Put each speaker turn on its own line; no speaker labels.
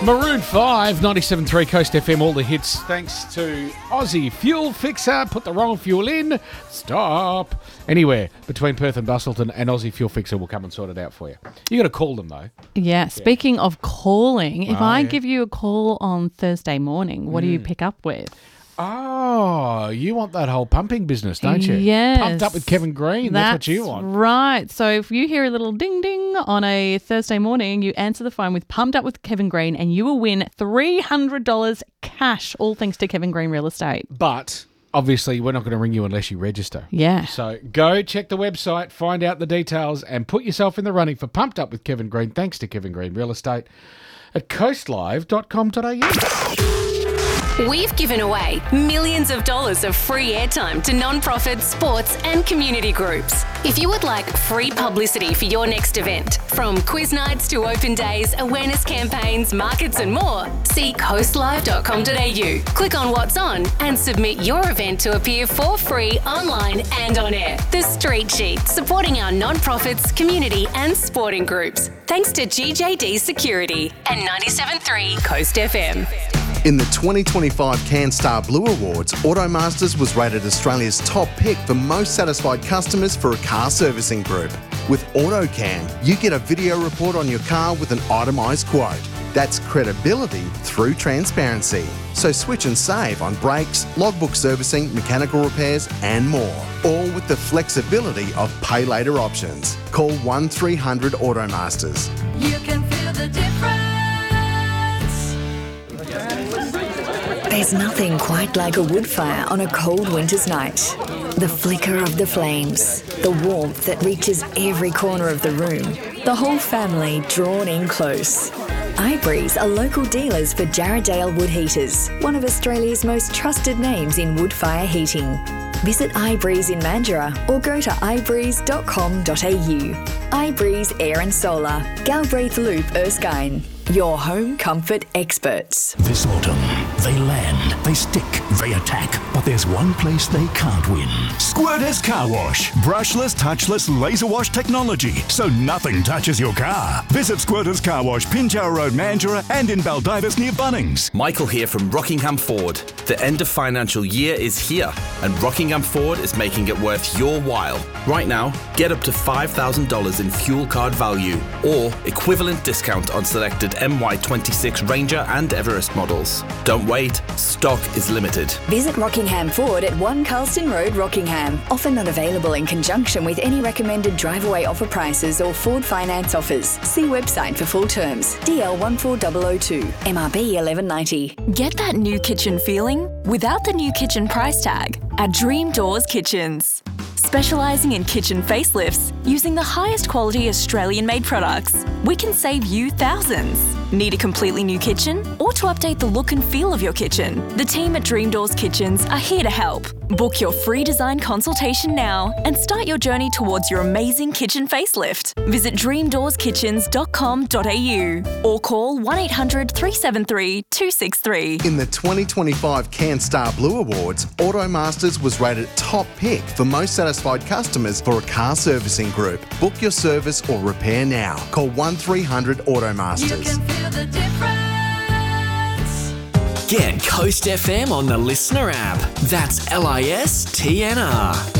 Maroon 5, 97.3 Coast FM, all the hits thanks to Aussie Fuel Fixer. Put the wrong fuel in. Stop. Anywhere between Perth and Bustleton, and Aussie Fuel Fixer will come and sort it out for you. You got to call them though.
Yeah, speaking of calling, if I give you a call on Thursday morning, what do you pick up with?
Oh, you want that whole pumping business, don't you?
Yes.
Pumped Up with Kevin Green. That's what you want.
Right. So if you hear a little ding ding on a Thursday morning, you answer the phone with Pumped Up with Kevin Green and you will win $300 cash, all thanks to Kevin Green Real Estate.
But obviously, we're not going to ring you unless you register.
Yeah.
So go check the website, find out the details, and put yourself in the running for Pumped Up with Kevin Green, thanks to Kevin Green Real Estate at coastlive.com.au.
We've given away millions of dollars of free airtime to non-profit, sports and community groups. If you would like free publicity for your next event, from quiz nights to open days, awareness campaigns, markets and more, see coastlive.com.au. Click on what's on and submit your event to appear for free online and on air. The Street Sheet, supporting our non-profits, community and sporting groups. Thanks to GJD Security and 97.3 Coast FM.
In the 2025 CanStar Blue Awards, Automasters was rated Australia's top pick for most satisfied customers for a car servicing group. With AutoCan, you get a video report on your car with an itemised quote. That's credibility through transparency. So switch and save on brakes, logbook servicing, mechanical repairs and more. All with the flexibility of pay later options. Call 1300 Automasters.
You can feel the difference.
There's nothing quite like a wood fire on a cold winter's night. The flicker of the flames, the warmth that reaches every corner of the room, the whole family drawn in close. iBreeze are local dealers for Jarrahdale Wood Heaters, one of Australia's most trusted names in wood fire heating. Visit iBreeze in Mandurah or go to ibreeze.com.au. iBreeze Air and Solar, Galbraith Loop, Erskine. Your home comfort experts.
This autumn, they land, they stick, they attack, but there's one place they can't win. Squirters Car Wash. Brushless, touchless, laser wash technology, so nothing touches your car. Visit Squirters Car Wash, Pinchar Road, Mandurah, and in Baldivis near Bunnings.
Michael here from Rockingham Ford. The end of financial year is here, and Rockingham Ford is making it worth your while. Right now, get up to $5,000 in fuel card value, or equivalent discount on selected MY26 Ranger and Everest models. Don't wait, stock is limited.
Visit Rockingham Ford at 1 Carlston Road, Rockingham. Offer not available in conjunction with any recommended drive-away offer prices or Ford finance offers. See website for full terms. DL 14002, MRB 1190.
Get that new kitchen feeling without the new kitchen price tag at Dream Doors Kitchens. Specialising in kitchen facelifts using the highest quality Australian-made products, we can save you thousands. Need a completely new kitchen or to update the look and feel of your kitchen? The team at Dream Doors Kitchens are here to help. Book your free design consultation now and start your journey towards your amazing kitchen facelift. Visit dreamdoorskitchens.com.au or call 1800 373 263.
In the 2025 CanStar Blue Awards, Automasters was rated top pick for most satisfied customers for a car servicing group. Book your service or repair now. Call 1300 Automasters.
The difference.
Get Coast FM on the Listener app. That's LISTNR.